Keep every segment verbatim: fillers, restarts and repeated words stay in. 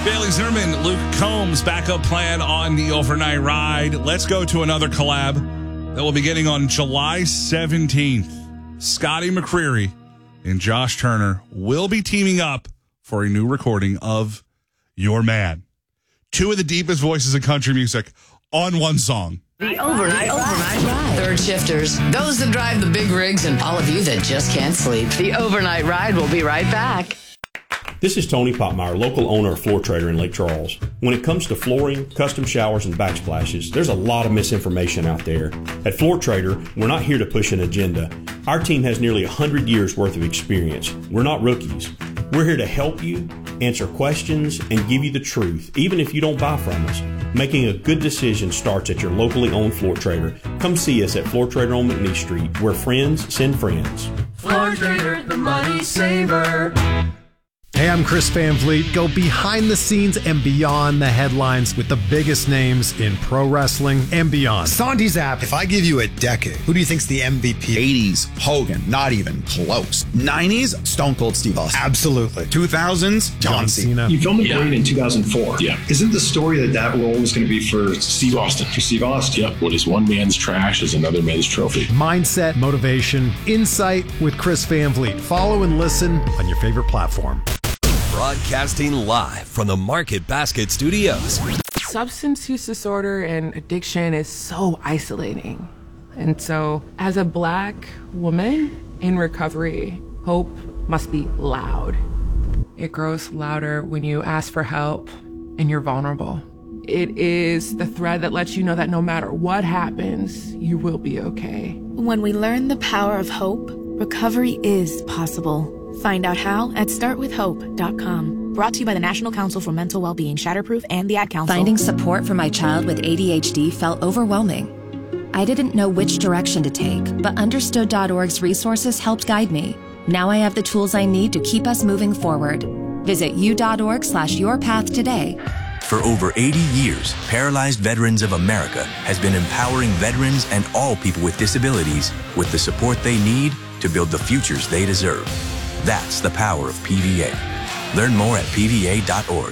Bailey Zimmerman, Luke Combs, backup plan on the overnight ride. Let's go to another collab that will be getting on July seventeenth. Scotty McCreery and Josh Turner will be teaming up for a new recording of Your Man. Two of the deepest voices in country music on one song. The overnight, overnight ride. Third shifters, those that drive the big rigs, and all of you that just can't sleep. The overnight ride will be right back. This is Tony Popmeyer, local owner of Floor Trader in Lake Charles. When it comes to flooring, custom showers, and backsplashes, there's a lot of misinformation out there. At Floor Trader, we're not here to push an agenda. Our team has nearly one hundred years worth of experience. We're not rookies. We're here to help you, answer questions, and give you the truth, even if you don't buy from us. Making a good decision starts at your locally owned Floor Trader. Come see us at Floor Trader on McNeese Street, where friends send friends. Floor Trader, the money saver. Hey, I'm Chris Van Vliet. Go behind the scenes and beyond the headlines with the biggest names in pro wrestling and beyond. Sandy Zapp. If I give you a decade, who do you think's the M V P? eighties, Hogan. Not even close. nineties, Stone Cold Steve Austin. Absolutely. two thousands, John Cena. You filmed McGrane yeah. in two thousand four. Yeah. Isn't the story that that role was going to be for Steve Austin? For Steve Austin. Yep. What is one man's trash is another man's trophy. Mindset, motivation, insight with Chris Van Vliet. Follow and listen on your favorite platform. Broadcasting live from the Market Basket Studios. Substance use disorder and addiction is so isolating. And so, as a Black woman in recovery, hope must be loud. It grows louder when you ask for help and you're vulnerable. It is the thread that lets you know that no matter what happens, you will be okay. When we learn the power of hope, recovery is possible. Find out how at start with hope dot com. Brought to you by the National Council for Mental Wellbeing, Shatterproof, and the Ad Council. Finding support for my child with A D H D felt overwhelming. I didn't know which direction to take, but understood dot org's resources helped guide me. Now I have the tools I need to keep us moving forward. Visit u.org slash your path today. For over eighty years, Paralyzed Veterans of America has been empowering veterans and all people with disabilities with the support they need to build the futures they deserve. That's the power of P V A. Learn more at P V A dot org.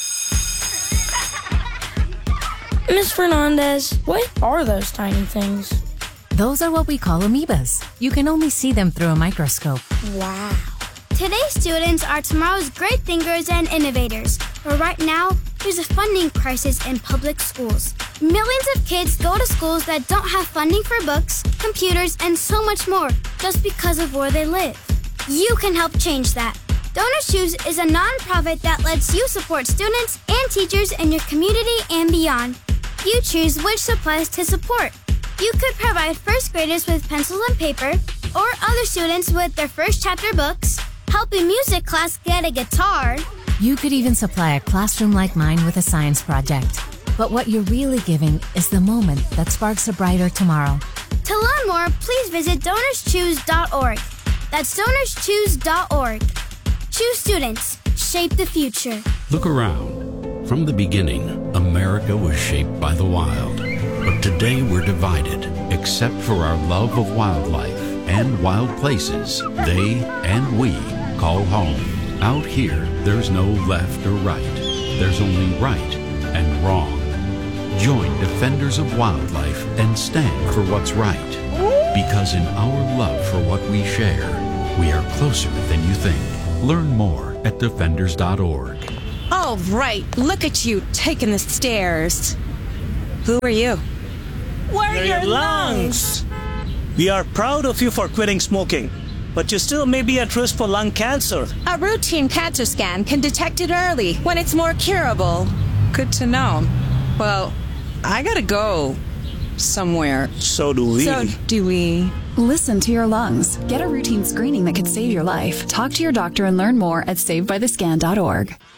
Miz Fernandez, what are those tiny things? Those are what we call amoebas. You can only see them through a microscope. Wow. Today's students are tomorrow's great thinkers and innovators. But right now, there's a funding crisis in public schools. Millions of kids go to schools that don't have funding for books, computers, and so much more just because of where they live. You can help change that. Donors Choose is a nonprofit that lets you support students and teachers in your community and beyond. You choose which supplies to support. You could provide first graders with pencils and paper, or other students with their first chapter books, help a music class get a guitar. You could even supply a classroom like mine with a science project. But what you're really giving is the moment that sparks a brighter tomorrow. To learn more, please visit donors choose dot org. That's donors choose dot org. Choose students. Shape the future. Look around. From the beginning, America was shaped by the wild. But today we're divided, except for our love of wildlife and wild places they and we call home. Out here, there's no left or right. There's only right and wrong. Join Defenders of Wildlife and stand for what's right. Because in our love for what we share, we are closer than you think. Learn more at defenders dot org. All right, look at you taking the stairs. Who are you? We're your lungs. We are proud of you for quitting smoking, but you still may be at risk for lung cancer. A routine cancer scan can detect it early when it's more curable. Good to know. Well, I gotta go somewhere. So do we. So do we. Listen to your lungs. Get a routine screening that could save your life. Talk to your doctor and learn more at saved by the scan dot org.